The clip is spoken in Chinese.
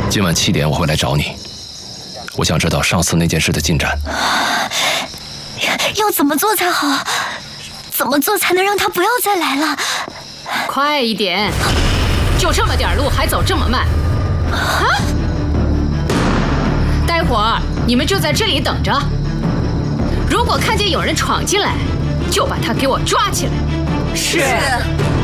今晚7点我会来找你，我想知道上次那件事的进展。 要怎么做才好？怎么做才能让他不要再来了？ 快一点！就这么点路，还走这么慢？啊！待会儿你们就在这里等着。如果看见有人闯进来，就把他给我抓起来。 是。